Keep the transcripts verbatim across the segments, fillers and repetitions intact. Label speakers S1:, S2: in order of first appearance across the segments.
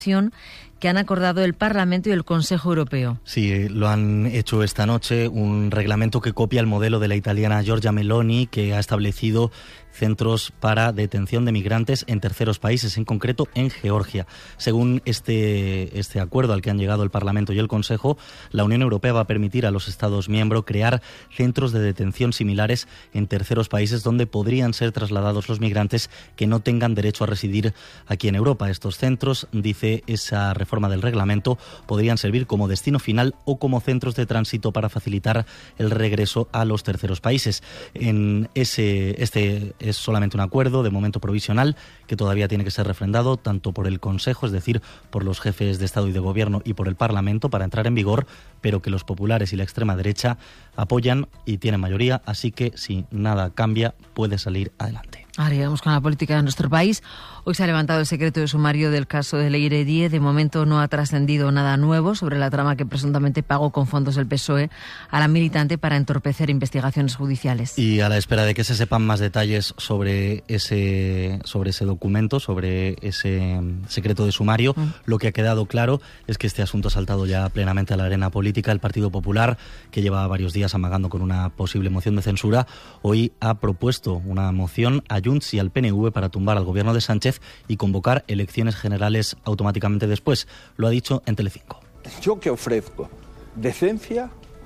S1: que han acordado el Parlamento y el Consejo Europeo.
S2: Sí, lo han hecho esta noche, un reglamento que copia el modelo de la italiana Giorgia Meloni, que ha establecido centros para detención de migrantes en terceros países, en concreto en Georgia. Según este, este acuerdo al que han llegado el Parlamento y el Consejo, la Unión Europea va a permitir a los Estados miembros crear centros de detención similares en terceros países donde podrían ser trasladados los migrantes que no tengan derecho a residir aquí en Europa. Estos centros, dice esa reforma del reglamento, podrían servir como destino final o como centros de tránsito para facilitar el regreso a los terceros países. En ese este es solamente un acuerdo, de momento provisional, que todavía tiene que ser refrendado tanto por el Consejo, es decir, por los jefes de Estado y de Gobierno, y por el Parlamento para entrar en vigor, pero que los populares y la extrema derecha apoyan y tienen mayoría, así que si nada cambia puede salir adelante.
S1: Ahora llegamos con la política de nuestro país. Hoy se ha levantado el secreto de sumario del caso de Leire Díez. De momento no ha trascendido nada nuevo sobre la trama que presuntamente pagó con fondos del P S O E a la militante para entorpecer investigaciones judiciales.
S2: Y a la espera de que se sepan más detalles sobre ese, sobre ese documento, sobre ese secreto de sumario, mm. lo que ha quedado claro es que este asunto ha saltado ya plenamente a la arena política. El Partido Popular, que lleva varios días amagando con una posible moción de censura, hoy ha propuesto una moción a Junts y al P N V para tumbar al gobierno de Sánchez y convocar elecciones generales automáticamente después. Lo ha dicho en Telecinco.
S3: Yo que ofrezco decencia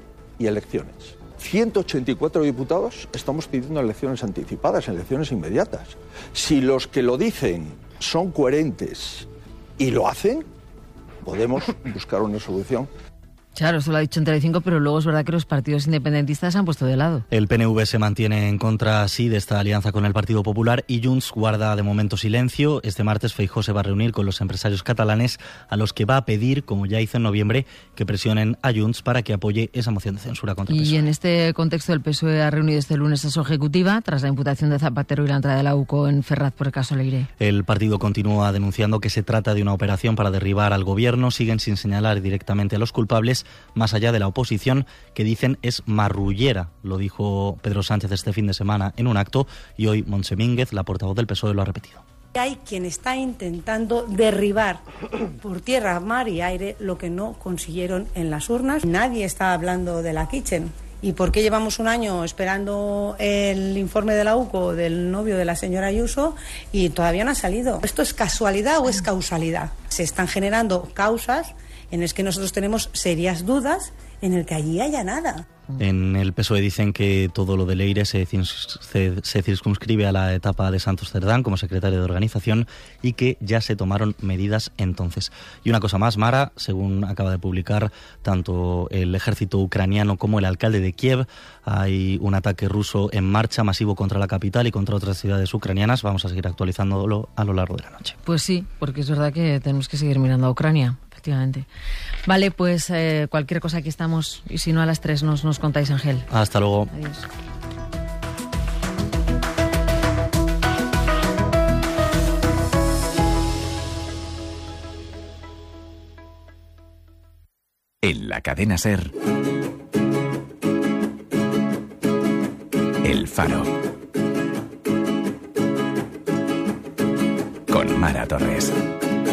S3: y elecciones. ciento ochenta y cuatro diputados estamos pidiendo elecciones anticipadas, elecciones inmediatas. Si los que lo dicen son coherentes y lo hacen, podemos buscar una solución.
S1: Claro, eso lo ha dicho en Telecinco, pero luego es verdad que los partidos independentistas se han puesto de lado.
S2: El P N V se mantiene en contra, sí, de esta alianza con el Partido Popular y Junts guarda de momento silencio. Este martes Feijóo se va a reunir con los empresarios catalanes a los que va a pedir, como ya hizo en noviembre, que presionen a Junts para que apoye esa moción de censura contra el P S O E.
S1: Y en este contexto el P S O E ha reunido este lunes a su ejecutiva tras la imputación de Zapatero y la entrada de la U C O en Ferraz por el caso Leire.
S2: El partido continúa denunciando que se trata de una operación para derribar al gobierno. Siguen sin señalar directamente a los culpables, más allá de la oposición, que dicen es marrullera. Lo dijo Pedro Sánchez este fin de semana en un acto y hoy Montse Mínguez, la portavoz del P S O E, lo ha repetido.
S4: Hay quien está intentando derribar por tierra, mar y aire lo que no consiguieron en las urnas. Nadie está hablando de la Kitchen. ¿Y por qué llevamos un año esperando el informe de la U C O del novio de la señora Ayuso y todavía no ha salido? ¿Esto es casualidad o es causalidad? Se están generando causas en las que nosotros tenemos serias dudas en el que allí haya nada.
S2: En el P S O E dicen que todo lo de Leire se, se, se circunscribe a la etapa de Santos Cerdán como secretario de organización y que ya se tomaron medidas entonces. Y una cosa más, Mara, según acaba de publicar tanto el ejército ucraniano como el alcalde de Kiev, hay un ataque ruso en marcha masivo contra la capital y contra otras ciudades ucranianas. Vamos a seguir actualizándolo a lo largo de la noche.
S1: Pues sí, porque es verdad que tenemos que seguir mirando a Ucrania. Efectivamente. Vale, pues eh, cualquier cosa aquí estamos y si no a las tres nos, nos contáis, Ángel.
S2: Hasta luego.
S1: Adiós.
S5: En la cadena SER, El Faro, con Mara Torres.